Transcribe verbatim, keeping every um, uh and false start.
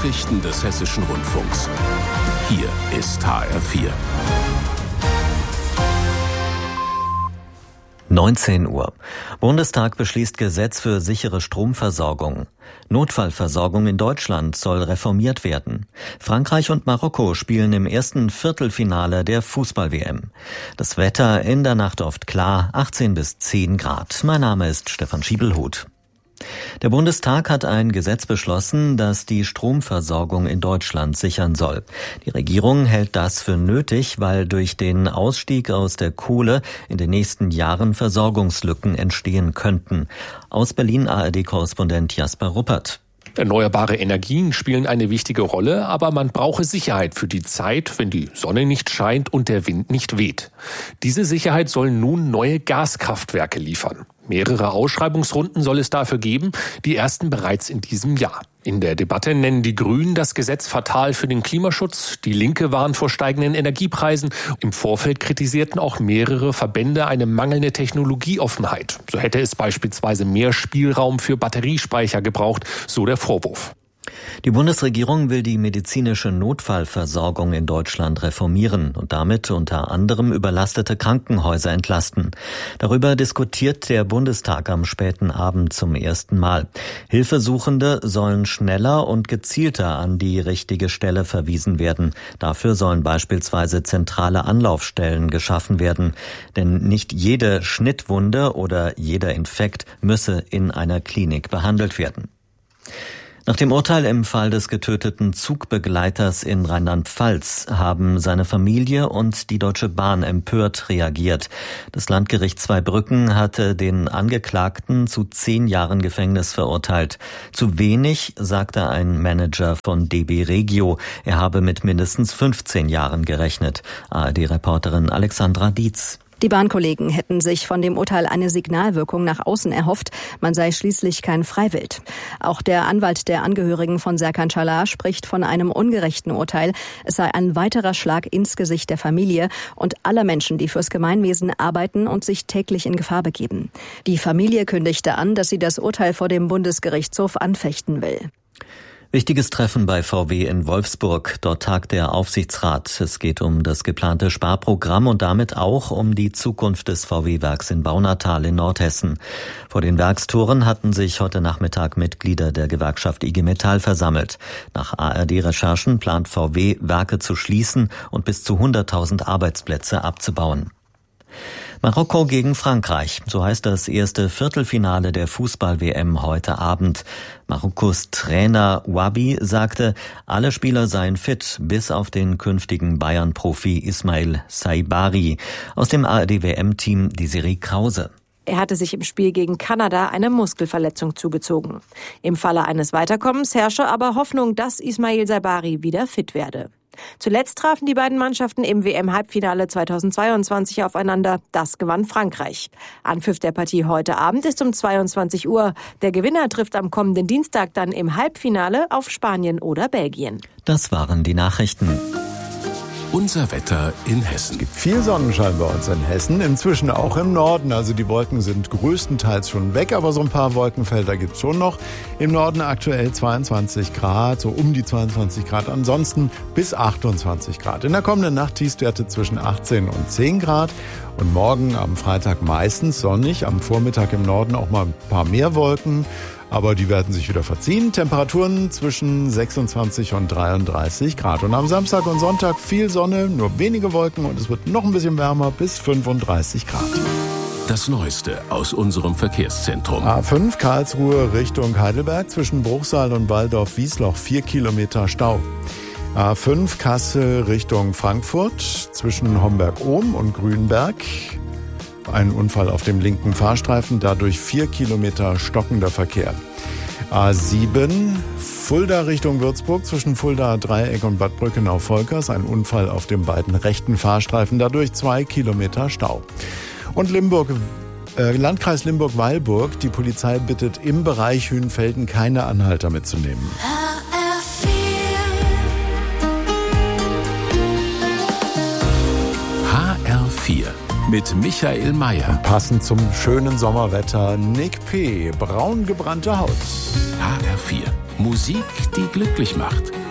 Nachrichten des Hessischen Rundfunks. Hier ist H R vier. neunzehn Uhr. Bundestag beschließt Gesetz für sichere Stromversorgung. Notfallversorgung in Deutschland soll reformiert werden. Frankreich und Marokko spielen im ersten Viertelfinale der Fußball-W M. Das Wetter in der Nacht oft klar, achtzehn bis zehn Grad. Mein Name ist Stefan Schiebelhuth. Der Bundestag hat ein Gesetz beschlossen, das die Stromversorgung in Deutschland sichern soll. Die Regierung hält das für nötig, weil durch den Ausstieg aus der Kohle in den nächsten Jahren Versorgungslücken entstehen könnten. Aus Berlin A R D-Korrespondent Jasper Ruppert. Erneuerbare Energien spielen eine wichtige Rolle, aber man brauche Sicherheit für die Zeit, wenn die Sonne nicht scheint und der Wind nicht weht. Diese Sicherheit sollen nun neue Gaskraftwerke liefern. Mehrere Ausschreibungsrunden soll es dafür geben, die ersten bereits in diesem Jahr. In der Debatte nennen die Grünen das Gesetz fatal für den Klimaschutz. Die Linke warnt vor steigenden Energiepreisen. Im Vorfeld kritisierten auch mehrere Verbände eine mangelnde Technologieoffenheit. So hätte es beispielsweise mehr Spielraum für Batteriespeicher gebraucht, so der Vorwurf. Die Bundesregierung will die medizinische Notfallversorgung in Deutschland reformieren und damit unter anderem überlastete Krankenhäuser entlasten. Darüber diskutiert der Bundestag am späten Abend zum ersten Mal. Hilfesuchende sollen schneller und gezielter an die richtige Stelle verwiesen werden. Dafür sollen beispielsweise zentrale Anlaufstellen geschaffen werden. Denn nicht jede Schnittwunde oder jeder Infekt müsse in einer Klinik behandelt werden. Nach dem Urteil im Fall des getöteten Zugbegleiters in Rheinland-Pfalz haben seine Familie und die Deutsche Bahn empört reagiert. Das Landgericht Zweibrücken hatte den Angeklagten zu zehn Jahren Gefängnis verurteilt. Zu wenig, sagte ein Manager von D B Regio. Er habe mit mindestens fünfzehn Jahren gerechnet. A R D-Reporterin Alexandra Dietz. Die Bahnkollegen hätten sich von dem Urteil eine Signalwirkung nach außen erhofft. Man sei schließlich kein Freiwild. Auch der Anwalt der Angehörigen von Serkan Çalar spricht von einem ungerechten Urteil. Es sei ein weiterer Schlag ins Gesicht der Familie und aller Menschen, die fürs Gemeinwesen arbeiten und sich täglich in Gefahr begeben. Die Familie kündigte an, dass sie das Urteil vor dem Bundesgerichtshof anfechten will. Wichtiges Treffen bei V W in Wolfsburg. Dort tagt der Aufsichtsrat. Es geht um das geplante Sparprogramm und damit auch um die Zukunft des V W-Werks in Baunatal in Nordhessen. Vor den Werkstoren hatten sich heute Nachmittag Mitglieder der Gewerkschaft I G Metall versammelt. Nach A R D-Recherchen plant V W, Werke zu schließen und bis zu hunderttausend Arbeitsplätze abzubauen. Marokko gegen Frankreich, so heißt das erste Viertelfinale der Fußball-W M heute Abend. Marokkos Trainer Wabi sagte, alle Spieler seien fit, bis auf den künftigen Bayern-Profi Ismail Saibari. Aus dem A R D-W M-Team Desiree Krause. Er hatte sich im Spiel gegen Kanada eine Muskelverletzung zugezogen. Im Falle eines Weiterkommens herrsche aber Hoffnung, dass Ismail Saibari wieder fit werde. Zuletzt trafen die beiden Mannschaften im W M-Halbfinale zweitausendzweiundzwanzig aufeinander. Das gewann Frankreich. Anpfiff der Partie heute Abend ist um zweiundzwanzig Uhr. Der Gewinner trifft am kommenden Dienstag dann im Halbfinale auf Spanien oder Belgien. Das waren die Nachrichten. Unser Wetter in Hessen. Es gibt viel Sonnenschein bei uns in Hessen, inzwischen auch im Norden. Also die Wolken sind größtenteils schon weg, aber so ein paar Wolkenfelder gibt es schon noch. Im Norden aktuell zweiundzwanzig Grad, so um die zweiundzwanzig Grad, ansonsten bis achtundzwanzig Grad. In der kommenden Nacht Tiefstwerte zwischen achtzehn und zehn Grad. Und morgen am Freitag meistens sonnig, am Vormittag im Norden auch mal ein paar mehr Wolken. Aber die werden sich wieder verziehen. Temperaturen zwischen sechsundzwanzig und dreiunddreißig Grad. Und am Samstag und Sonntag viel Sonne, nur wenige Wolken und es wird noch ein bisschen wärmer bis fünfunddreißig Grad. Das Neueste aus unserem Verkehrszentrum. A fünf Karlsruhe Richtung Heidelberg zwischen Bruchsal und Walldorf-Wiesloch vier Kilometer Stau. A fünf Kassel Richtung Frankfurt zwischen Homberg-Ohm und Grünberg. Ein Unfall auf dem linken Fahrstreifen, dadurch vier Kilometer stockender Verkehr. A sieben Fulda Richtung Würzburg zwischen Fulda Dreieck und Bad Brückenau-Volkers. Ein Unfall auf den beiden rechten Fahrstreifen, dadurch zwei Kilometer Stau. Und Limburg, äh, Landkreis Limburg-Weilburg. Die Polizei bittet im Bereich Hünfelden keine Anhalter mitzunehmen. H R vier mit Michael Mayer. Passend zum schönen Sommerwetter Nick P. Braun gebrannte Haut. H R vier. Musik, die glücklich macht.